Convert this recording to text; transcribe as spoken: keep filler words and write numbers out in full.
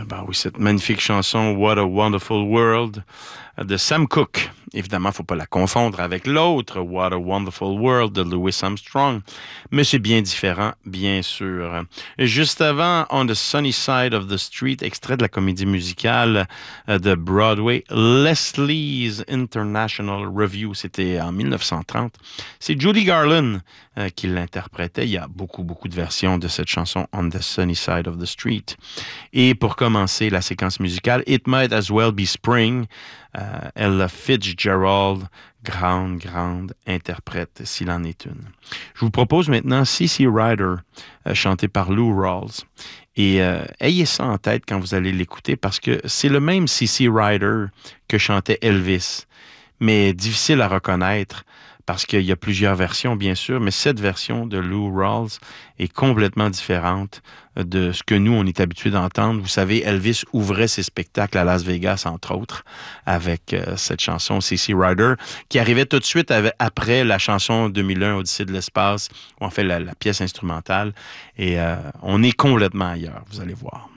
Ben oui, cette magnifique chanson What a Wonderful World de Sam Cooke. Évidemment, il ne faut pas la confondre avec l'autre What a Wonderful World de Louis Armstrong, mais c'est bien différent, bien sûr. Juste avant, On the Sunny Side of the Street, extrait de la comédie musicale de Broadway, Leslie's International Review. C'était en mille neuf cent trente. C'est Judy Garland euh, qui l'interprétait. Il y a beaucoup, beaucoup de versions de cette chanson On the Sunny Side of the Street. Et pour commencer la séquence musicale, It Might As Well Be Spring, euh, Ella Fitzgerald, grande, grande interprète, s'il en est une. Je vous propose maintenant C C Rider, euh, chanté par Lou Rawls. Et euh, ayez ça en tête quand vous allez l'écouter, parce que c'est le même C C Rider que chantait Elvis, mais difficile à reconnaître, parce qu'il y a plusieurs versions, bien sûr, mais cette version de Lou Rawls est complètement différente de ce que nous, on est habitués d'entendre. Vous savez, Elvis ouvrait ses spectacles à Las Vegas, entre autres, avec euh, cette chanson C C Rider, qui arrivait tout de suite avec, après la chanson deux mille un, Odyssée de l'espace, où on fait la, la pièce instrumentale, et euh, on est complètement ailleurs, vous allez voir.